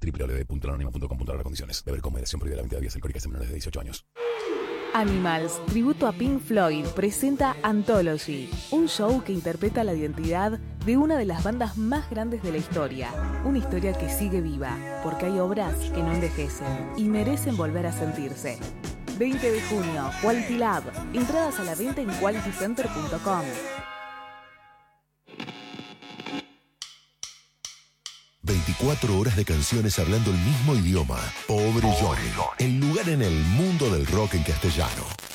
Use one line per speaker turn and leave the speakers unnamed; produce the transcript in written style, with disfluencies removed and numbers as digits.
www.anonima.com.ar. Condiciones. Beber con moderación, prohibida la venta de bebidas alcohólicas en menores de 18 años.
Animals, tributo a Pink Floyd, presenta Anthology, un show que interpreta la identidad de una de las bandas más grandes de la historia. Una historia que sigue viva, porque hay obras que no envejecen y merecen volver a sentirse. 20 de junio, Quality Lab. Entradas a la venta en qualitycenter.com.
24 horas de canciones hablando el mismo idioma. Pobre Johnny. El lugar en el mundo del rock en castellano.